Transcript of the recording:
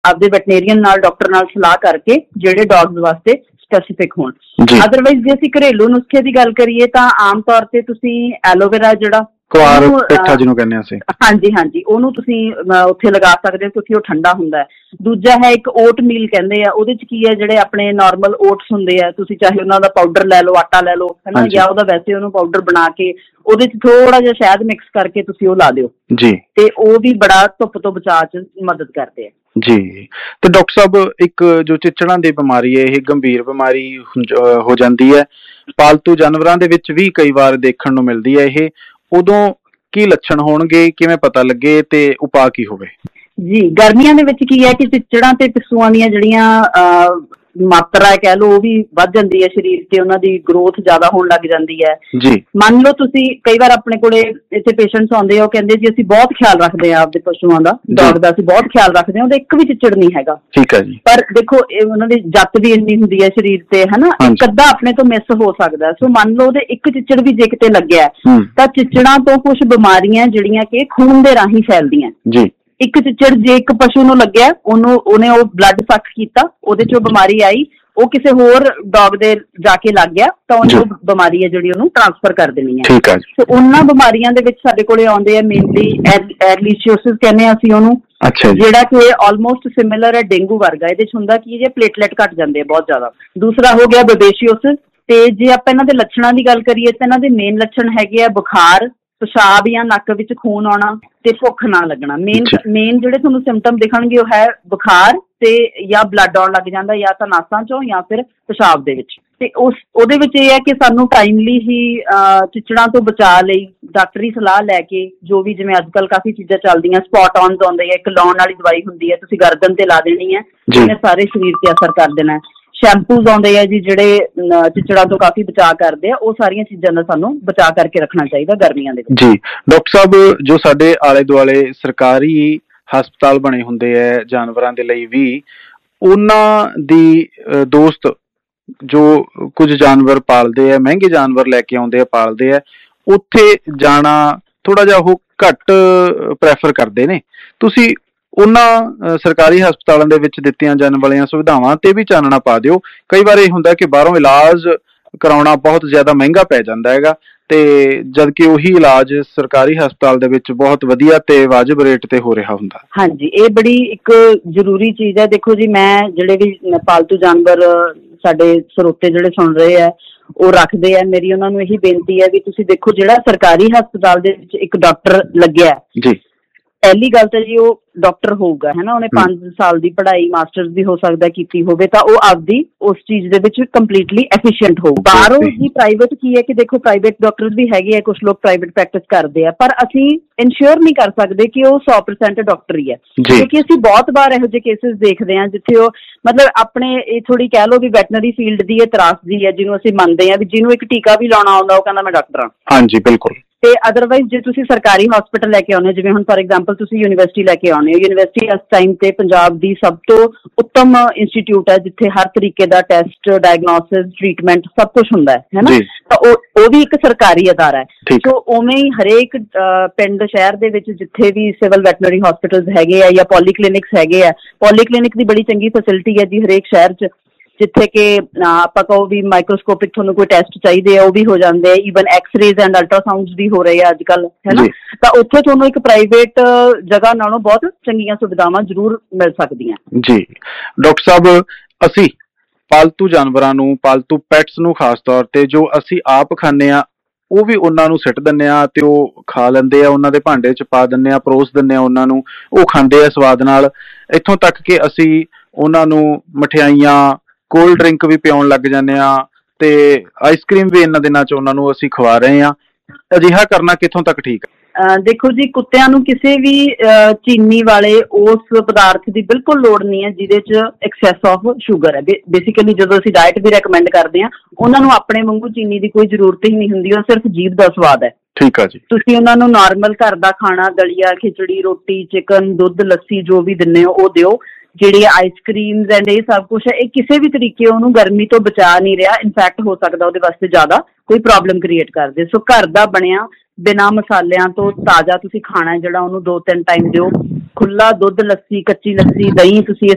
ਆਪਦੇ ਵੈਟਨੇਰੀਅਨ ਨਾਲ, ਡਾਕਟਰ ਨਾਲ ਸਲਾਹ ਕਰਕੇ ਜਿਹੜੇ ਡੌਗਸ ਵਾਸਤੇ ਸਪੈਸੀਫਿਕ ਹੋਣ। ਅਦਰਵਾਈਜ਼ ਜੇ ਅਸੀਂ ਘਰੇਲੂ ਨੁਸਖੇ ਦੀ ਗੱਲ ਕਰੀਏ ਤਾਂ ਆਮ ਤੌਰ ਤੇ ਤੁਸੀਂ ਐਲੋਵੇਰਾ ਜਿਹੜਾ ਜਿਹਨੂੰ ਕਹਿੰਦੇ ਆ ਅਸੀਂ, ਹਾਂਜੀ, ਉਹਨੂੰ ਤੁਸੀਂ ਉੱਥੇ ਲਗਾ ਸਕਦੇ ਹੋ ਕਿਉਂਕਿ ਉਹ ਠੰਡਾ ਹੁੰਦਾ ਹੈ। ਦੂਜਾ ਹੈ ਇੱਕ ਓਟ ਮੀਲ ਕਹਿੰਦੇ ਆ, ਉਹਦੇ ਚ ਕੀ ਹੈ, ਜਿਹੜੇ ਆਪਣੇ ਨਾਰਮਲ ਓਟਸ ਹੁੰਦੇ ਆ, ਤੁਸੀਂ ਚਾਹੇ ਉਹਨਾਂ ਦਾ ਪਾਊਡਰ ਲੈ ਲਓ, ਆਟਾ ਲੈ ਲਓ, ਹਨਾ, ਜਾਂ ਉਹਦਾ ਵੈਸੇ ਉਹਨੂੰ ਪਾਊਡਰ ਬਣਾ ਕੇ ਉਹਦੇ ਚ ਥੋੜਾ ਜਿਹਾ ਸ਼ਹਿਦ ਮਿਕਸ ਕਰਕੇ ਤੁਸੀਂ ਉਹ ਲਾ ਦਿਓ ਜੀ, ਤੇ ਉਹ ਵੀ ਬੜਾ ਧੁੱਪ ਤੋਂ ਬਚਾਅ ਚ ਮਦਦ ਕਰਦੇ ਆ ਜੀ। ਤੇ ਡਾਕਟਰ ਸਾਹਿਬ, ਇੱਕ ਜੋ ਚਿੱਚੜਾਂ ਦੀ ਬਿਮਾਰੀ ਹੈ, ਇਹ ਗੰਭੀਰ ਬਿਮਾਰੀ ਹੋ ਜਾਂਦੀ ਹੈ, ਪਾਲਤੂ ਜਾਨਵਰਾਂ ਦੇ ਵਿੱਚ ਵੀ ਕਈ ਵਾਰ ਦੇਖਣ ਨੂੰ ਮਿਲਦੀ ਹੈ। ਇਹ ਉਦੋਂ ਕੀ ਲੱਛਣ ਹੋਣਗੇ, ਕਿਵੇਂ ਪਤਾ ਲੱਗੇ ਤੇ ਉਪਾਅ ਕੀ ਹੋਵੇ? ਜੀ, ਗਰਮੀਆਂ ਦੇ ਵਿੱਚ ਕੀ ਹੈ ਕਿ ਚਿੱਚੜਾਂ ਤੇ ਪਿੱਸੂਆਂ ਦੀਆਂ ਜਿਹੜੀਆਂ ਮਾਤਰਾ ਕਹਿ ਲਓ ਉਹ ਵੀ ਵੱਧ ਜਾਂਦੀ ਹੈ ਸਰੀਰ ਤੇ, ਉਹਨਾਂ ਦੀ ਗਰੋਥ ਜ਼ਿਆਦਾ ਹੋਣ ਲੱਗ ਜਾਂਦੀ ਹੈ ਜੀ। ਮੰਨ ਲਓ ਤੁਸੀਂ ਕਈ ਵਾਰ ਆਪਣੇ ਕੋਲੇ ਇੱਥੇ ਪੇਸ਼ੈਂਟਸ ਆਉਂਦੇ ਆ, ਉਹ ਕਹਿੰਦੇ ਜੀ ਅਸੀਂ ਬਹੁਤ ਖਿਆਲ ਰੱਖਦੇ ਹਾਂ ਆਪਦੇ ਪਸ਼ੂਆਂ ਦਾ, ਡੌਗ ਦਾ ਅਸੀਂ ਬਹੁਤ ਖਿਆਲ ਰੱਖਦੇ ਹਾਂ, ਉਹਦਾ ਇੱਕ ਵੀ ਚਿੱਚੜ ਨਹੀਂ ਹੈਗਾ। ਠੀਕ ਹੈ ਜੀ। ਪਰ ਦੇਖੋ ਉਹਨਾਂ ਦੀ ਜੱਤ ਵੀ ਇੰਨੀ ਹੁੰਦੀ ਹੈ ਸਰੀਰ ਤੇ, ਹਨਾ, ਇੱਕ ਅੱਧਾ ਆਪਣੇ ਤੋਂ ਮਿਸ ਹੋ ਸਕਦਾ। ਸੋ ਮੰਨ ਲਓ ਉਹਦੇ ਇੱਕ ਚਿੱਚੜ ਵੀ ਜੇ ਕਿਤੇ ਲੱਗਿਆ ਤਾਂ ਚਿੱਚੜਾਂ ਤੋਂ ਕੁਝ ਬਿਮਾਰੀਆਂ ਜਿਹੜੀਆਂ ਕਿ ਖੂਨ ਦੇ ਰਾਹੀਂ ਫੈਲਦੀਆਂ ਜੀ। ਇੱਕ ਚਿੱਚੜ ਜੇ ਇੱਕ ਪਸ਼ੂ ਨੂੰ ਲੱਗਿਆ, ਉਹਨੇ ਉਹ ਬਲੱਡ ਸੱਕ ਕੀਤਾ, ਉਹਦੇ ਚੋਂ ਬਿਮਾਰੀ ਆਈ, ਉਹ ਕਿਸੇ ਹੋਰ ਡੌਗ ਦੇ ਜਾ ਕੇ ਲੱਗ ਗਿਆ ਤਾਂ ਉਹਨੂੰ ਬਿਮਾਰੀ ਹੈ ਜਿਹੜੀ ਉਹਨੂੰ ਟ੍ਰਾਂਸਫਰ ਕਰ ਦੇਣੀ ਹੈ। ਠੀਕ ਹੈ। ਸੋ ਉਹਨਾਂ ਬਿਮਾਰੀਆਂ ਦੇ ਵਿੱਚ ਸਾਡੇ ਕੋਲੇ ਆਉਂਦੇ ਆ ਮੇਨਲੀ ਐਰਲੀਸ਼ੀਓਸਿਸ ਕਹਿੰਦੇ ਆ ਅਸੀਂ ਉਹਨੂੰ, ਜਿਹੜਾ ਕਿ ਆਲਮੋਸਟ ਸਿਮਿਲਰ ਹੈ ਡੇਂਗੂ ਵਰਗਾ। ਇਹਦੇ ਚ ਹੁੰਦਾ ਕੀ ਜੇ ਪਲੇਟਲੈਟ ਘੱਟ ਜਾਂਦੇ ਆ ਬਹੁਤ ਜ਼ਿਆਦਾ। ਦੂਸਰਾ ਹੋ ਗਿਆ ਬੇਬੇਸ਼ੀਓਸਿਸ। ਤੇ ਜੇ ਆਪਾਂ ਇਹਨਾਂ ਦੇ ਲੱਛਣਾਂ ਦੀ ਗੱਲ ਕਰੀਏ ਤਾਂ ਇਹਨਾਂ ਦੇ ਮੇਨ ਲੱਛਣ ਹੈਗੇ ਆ ਬੁਖਾਰ, ਪਿਸ਼ਾਬ ਜਾਂ ਨੱਕ ਵਿੱਚ ਖੂਨ ਆਉਣਾ ਤੇ ਭੁੱਖ ਨਾ ਲੱਗਣਾ। ਮੇਨ ਜਿਹੜੇ ਤੁਹਾਨੂੰ ਸਿੰਪਟਮ ਦਿਖਣਗੇ ਉਹ ਹੈ ਬੁਖਾਰ ਤੇ ਜਾਂ ਬਲੱਡ ਆਉਣ ਲੱਗ ਜਾਂਦਾ, ਜਾਂ ਤਾਂ ਨਾਸਾਂ ਚੋਂ ਜਾਂ ਫਿਰ ਪਿਸ਼ਾਬ ਦੇ ਵਿੱਚ। ਤੇ ਉਹਦੇ ਵਿੱਚ ਇਹ ਹੈ ਕਿ ਸਾਨੂੰ ਟਾਈਮਲੀ ਹੀ ਚਿੱਚੜਾਂ ਤੋਂ ਬਚਾਅ ਲਈ ਡਾਕਟਰੀ ਸਲਾਹ ਲੈ ਕੇ, ਜੋ ਵੀ ਜਿਵੇਂ ਅੱਜ ਕੱਲ੍ਹ ਕਾਫੀ ਚੀਜ਼ਾਂ ਚੱਲਦੀਆਂ, ਸਪੌਟ ਔਨਸ ਆਉਂਦੇ ਆ, ਇੱਕ ਲਾਉਣ ਵਾਲੀ ਦਵਾਈ ਹੁੰਦੀ ਹੈ, ਤੁਸੀਂ ਗਰਦਨ ਤੇ ਲਾ ਦੇਣੀ ਹੈ, ਜਿਹਨੇ ਸਾਰੇ ਸਰੀਰ ਤੇ ਅਸਰ ਕਰ ਦੇਣਾ ਹੈ। ਸ਼ੈਂਪੂਜ਼ ਆਉਂਦੇ ਆ ਜੀ ਜਿਹੜੇ ਚਿੱਚੜਾਂ ਤੋਂ ਕਾਫੀ ਬਚਾਅ ਕਰਦੇ ਆ। ਉਹ ਸਾਰੀਆਂ ਚੀਜ਼ਾਂ ਦਾ ਸਾਨੂੰ ਬਚਾਅ ਕਰਕੇ ਰੱਖਣਾ ਚਾਹੀਦਾ ਗਰਮੀਆਂ ਦੇ ਵਿੱਚ। ਜੀ ਡਾਕਟਰ ਸਾਹਿਬ, ਜੋ ਸਾਡੇ ਆਲੇ ਦੁਆਲੇ ਸਰਕਾਰੀ ਹਸਪਤਾਲ ਬਣੇ ਹੁੰਦੇ ਹੈ ਜਾਨਵਰਾਂ ਦੇ ਲਈ ਵੀ, ਉਹਨਾਂ ਦੀ ਦੋਸਤ ਜੋ ਕੁਝ ਜਾਨਵਰ ਪਾਲਦੇ ਆ, ਮਹਿੰਗੇ ਜਾਨਵਰ ਲੈ ਕੇ ਆਉਂਦੇ ਆ, ਪਾਲਦੇ ਆ, ਉੱਥੇ ਜਾਣਾ ਥੋੜਾ ਜਿਹਾ ਉਹ ਘੱਟ ਪ੍ਰੈਫਰ ਕਰਦੇ ਨੇ। ਤੁਸੀਂ ਉਹਨਾਂ ਸਰਕਾਰੀ ਹਸਪਤਾਲਾਂ ਦੇ ਵਿੱਚ ਦਿੱਤੀਆਂ ਜਾਣ ਵਾਲੀਆਂ ਸੁਵਿਧਾਵਾਂ ਤੇ ਵੀ ਚਾਨਣਾ ਪਾ ਦਿਓ। ਕਈ ਵਾਰ ਇਹ ਹੁੰਦਾ ਕਿ ਬਾਹਰੋਂ ਇਲਾਜ ਕਰਾਉਣਾ ਬਹੁਤ ਜ਼ਿਆਦਾ ਮਹਿੰਗਾ ਪੈ ਜਾਂਦਾ ਹੈਗਾ, ਤੇ ਜਦਕਿ ਉਹੀ ਇਲਾਜ ਸਰਕਾਰੀ ਹਸਪਤਾਲ ਦੇ ਵਿੱਚ ਬਹੁਤ ਵਧੀਆ ਤੇ ਵਾਜਬ ਰੇਟ ਤੇ ਹੋ ਰਿਹਾ ਹੁੰਦਾ। ਹਾਂਜੀ, ਇਹ ਬੜੀ ਇੱਕ ਜ਼ਰੂਰੀ ਚੀਜ਼ ਹੈ। ਦੇਖੋ ਜੀ, ਮੈਂ ਜਿਹੜੇ ਵੀ ਪਾਲਤੂ ਜਾਨਵਰ ਸਾਡੇ ਸਰੋਤੇ ਜਿਹੜੇ ਸੁਣ ਰਹੇ ਆ ਉਹ ਰੱਖਦੇ ਆ, ਮੇਰੀ ਉਹਨਾਂ ਨੂੰ ਇਹੀ ਬੇਨਤੀ ਹੈ ਵੀ ਤੁਸੀਂ ਦੇਖੋ, ਜਿਹੜਾ ਸਰਕਾਰੀ ਹਸਪਤਾਲ ਦੇ ਵਿੱਚ ਇੱਕ ਡਾਕਟਰ ਲੱਗਿਆ ਜੀ, ਪਹਿਲੀ ਗੱਲ ਤਾਂ ਜੀ ਉਹ ਡਾਕਟਰ ਹੋਊਗਾ, ਹੈ ਨਾ, ਉਹਨੇ 5 ਸਾਲ ਦੀ ਪੜ੍ਹਾਈ ਮਾਸਟਰਸ ਵੀ ਹੋ ਸਕਦਾ ਕੀਤੀ ਹੋਵੇ, ਤਾਂ ਉਹ ਆਪਦੀ ਉਸ ਚੀਜ਼ ਦੇ ਵਿੱਚ ਕੰਪਲੀਟਲੀ ਐਫੀਸ਼ੀਐਂਟ ਹੋਊ। ਬਾਹਰੋਂ ਜੀ ਪ੍ਰਾਈਵੇਟ ਕੀ ਹੈ ਕਿ ਦੇਖੋ ਪ੍ਰਾਈਵੇਟ ਡਾਕਟਰ ਵੀ ਹੈਗੇ ਆ, ਕੁਛ ਲੋਕ ਪ੍ਰਾਈਵੇਟ ਪ੍ਰੈਕਟਿਸ ਕਰਦੇ ਆ, ਪਰ ਅਸੀਂ ਇਨਸ਼ੋਰ ਨਹੀਂ ਕਰ ਸਕਦੇ ਕਿ ਉਹ 100% ਡਾਕਟਰ ਹੀ ਹੈ, ਕਿਉਂਕਿ ਅਸੀਂ ਬਹੁਤ ਵਾਰ ਇਹੋ ਜਿਹੇ ਕੇਸਿਸ ਦੇਖਦੇ ਹਾਂ ਜਿੱਥੇ ਉਹ ਮਤਲਬ ਆਪਣੇ ਇਹ ਥੋੜੀ ਕਹਿ ਲਓ ਵੀ ਵੈਟਨਰੀ ਫੀਲਡ ਦੀ ਇਹ ਤਰਾਸਦੀ ਹੈ, ਜਿਹਨੂੰ ਅਸੀਂ ਮੰਨਦੇ ਹਾਂ ਵੀ ਜਿਹਨੂੰ ਇੱਕ ਟੀਕਾ ਵੀ ਲਾਉਣਾ ਆਉਂਦਾ ਉਹ ਕਹਿੰਦਾ ਮੈਂ ਡਾਕਟਰ ਹਾਂ। ਹਾਂਜੀ, ਬਿਲਕੁਲ। ਤੇ ਅਦਰਵਾਈਜ਼ ਜੇ ਤੁਸੀਂ ਸਰਕਾਰੀ ਹਸਪੀਟਲ ਲੈ ਕੇ ਆਉਂਦੇ ਹੋ, ਜਿਵੇਂ ਹੁਣ ਫॉर ਐਗਜ਼ਾਮਪਲ ਤੁਸੀਂ ਯੂਨੀਵਰਸਿਟੀ ਲੈ ਕੇ ਆਉਂਦੇ ਹੋ, ਯੂਨੀਵਰਸਿਟੀ ਇਸ ਟਾਈਮ ਤੇ ਪੰਜਾਬ ਦੀ ਸਭ ਤੋਂ ਉੱਤਮ ਇੰਸਟੀਚਿਊਟ ਹੈ ਜਿੱਥੇ ਹਰ ਤਰੀਕੇ ਦਾ ਟੈਸਟ, ਡਾਇਗਨੋਸਿਸ, ਟ੍ਰੀਟਮੈਂਟ ਸਭ ਕੁਛ ਹੁੰਦਾ ਹੈ ਨਾ, ਤਾਂ ਉਹ ਵੀ ਇੱਕ ਸਰਕਾਰੀ ਅਦਾਰਾ ਹੈ। ਸੋ ਉਵੇਂ ਹੀ ਹਰੇਕ ਪਿੰਡ ਸ਼ਹਿਰ ਦੇ ਵਿੱਚ ਜਿੱਥੇ ਵੀ ਸਿਵਲ ਵੈਟਨਰੀ ਹਸਪੀਟਲਸ ਹੈਗੇ ਆ ਜਾਂ ਪੋਲੀਕਲੀਨਿਕਸ ਹੈਗੇ ਆ, ਪੋਲੀਕਲੀਨਿਕ ਦੀ ਬੜੀ ਚੰਗੀ ਫੈਸਿਲਿਟੀ ਹੈ ਜੀ ਹਰੇਕ ਸ਼ਹਿਰ 'ਚ, ਜਿੱਥੇ ਕਿ ਆਪਾਂ ਕਹੋ ਵੀ ਮਾਈਕਰੋਸਕੋਪਿਕ ਤੁਹਾਨੂੰ ਕੋਈ ਟੈਸਟ ਚਾਹੀਦੇ ਆ ਉਹ ਵੀ ਹੋ ਜਾਂਦੇ ਆ, ਈਵਨ ਐਕਸਰੇਜ਼ ਐਂਡ ਅਲਟਰਾਸਾਊਂਡਸ ਵੀ ਹੋ ਰਹੇ ਆ ਅੱਜ ਕੱਲ੍ਹ, ਹੈ ਨਾ, ਤਾਂ ਉੱਥੇ ਤੁਹਾਨੂੰ ਇੱਕ ਪ੍ਰਾਈਵੇਟ ਜਗ੍ਹਾ ਨਾਲੋਂ ਬਹੁਤ ਚੰਗੀਆਂ ਸੁਵਿਧਾਵਾਂ ਜ਼ਰੂਰ ਮਿਲ ਸਕਦੀਆਂ। ਜੀ ਡਾਕਟਰ ਸਾਹਿਬ, ਅਸੀਂ ਪਾਲਤੂ ਜਾਨਵਰਾਂ ਨੂੰ, ਪਾਲਤੂ ਪੈਟਸ ਨੂੰ ਖਾਸ ਤੌਰ ਤੇ ਜੋ ਅਸੀਂ ਆਪ ਖਾਂਦੇ ਹਾਂ ਉਹ ਵੀ ਉਹਨਾਂ ਨੂੰ ਸਿੱਟ ਦਿੰਦੇ ਆ ਤੇ ਉਹ ਖਾ ਲੈਂਦੇ ਆ, ਉਹਨਾਂ ਦੇ ਭਾਂਡੇ 'ਚ ਪਾ ਦਿੰਦੇ ਆ, ਪਰੋਸ ਦਿੰਦੇ ਆ ਉਹਨਾਂ ਨੂੰ, ਉਹ ਖਾਂਦੇ ਆ ਸਵਾਦ ਨਾਲ। ਇੱਥੋਂ ਤੱਕ ਕਿ ਅਸੀਂ ਉਹਨਾਂ ਨੂੰ ਮਠਿਆਈਆਂ, ਕੋਲਡ ਡਰਿੰਕ ਵੀ ਪਿਆਉਣ ਲੱਗ ਜਾਂਦੇ ਆ ਤੇ ਆਈਸਕ੍ਰੀਮ ਵੀ ਇਹਨਾਂ ਦਿਨਾਂ 'ਚ ਉਹਨਾਂ ਨੂੰ ਅਸੀਂ ਖਵਾ ਰਹੇ ਹਾਂ। ਅਜਿਹਾ ਕਰਨਾ ਕਿੱਥੋਂ ਤੱਕ ਠੀਕ ਹੈ? ਦੇਖੋ ਜੀ, ਕੁੱਤਿਆਂ ਨੂੰ ਕਿਸੇ ਵੀ ਚੀਨੀ ਵਾਲੇ ਉਸ ਪਦਾਰਥ ਦੀ ਬਿਲਕੁਲ ਲੋੜ ਨਹੀਂ ਹੈ ਜਿਹਦੇ 'ਚ ਐਕਸੈਸ ਆਫ ਸ਼ੂਗਰ ਹੈ। ਬੇਸਿਕਲੀ ਜਦੋਂ ਅਸੀਂ ਡਾਇਟ ਵੀ ਰეკਮੈਂਡ ਕਰਦੇ ਹਾਂ, ਉਹਨਾਂ ਨੂੰ ਆਪਣੇ ਵਾਂਗੂ ਚੀਨੀ ਦੀ ਕੋਈ ਜ਼ਰੂਰਤ ਹੀ ਨਹੀਂ ਹੁੰਦੀ, ਉਹ ਸਿਰਫ ਜੀਭ ਦਾ ਸਵਾਦ ਹੈ। ਠੀਕ ਆ ਜੀ। ਤੁਸੀਂ ਉਹਨਾਂ ਨੂੰ ਨਾਰਮਲ ਘਰ ਦਾ ਖਾਣਾ, ਦਲੀਆ, ਖਿਚੜੀ, ਰੋਟੀ, ਚਿਕਨ, ਦੁੱਧ, ਲੱਸੀ ਜੋ ਵੀ ਦਿੰਦੇ ਹੋ ਉਹ ਦਿਓ। ਜਿਹੜੀ ਆਈਸਕ੍ਰੀਮਸ ਐਂਡ ਇਹ ਸਭ ਕੁਛ ਹੈ, ਇਹ ਕਿਸੇ ਵੀ ਤਰੀਕੇ ਉਹਨੂੰ ਗਰਮੀ ਤੋਂ ਬਚਾ ਨਹੀਂ ਰਿਹਾ, ਇਨਫੈਕਟ ਹੋ ਸਕਦਾ ਉਹਦੇ ਵਾਸਤੇ ਜ਼ਿਆਦਾ ਕੋਈ ਪ੍ਰੋਬਲਮ ਕ੍ਰੀਏਟ ਕਰਦੇ। ਸੋ ਘਰ ਦਾ ਬਣਿਆ ਬਿਨਾਂ ਮਸਾਲਿਆਂ ਤੋਂ ਤਾਜ਼ਾ ਤੁਸੀਂ ਖਾਣਾ ਜਿਹੜਾ ਉਹਨੂੰ 2-3 ਟਾਈਮ ਦਿਓ। ਖੁੱਲਾ ਦੁੱਧ, ਲੱਸੀ, ਕੱਚੀ ਲੱਸੀ, ਦਹੀਂ ਤੁਸੀਂ ਇਹ